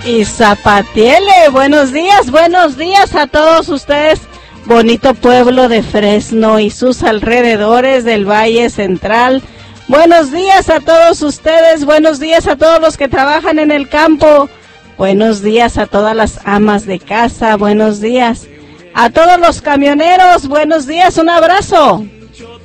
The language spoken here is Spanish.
y Zapatiele. Buenos días a todos ustedes, bonito pueblo de Fresno y sus alrededores del Valle Central. Buenos días a todos ustedes, buenos días a todos los que trabajan en el campo, buenos días a todas las amas de casa, buenos días a todos los camioneros, buenos días, un abrazo.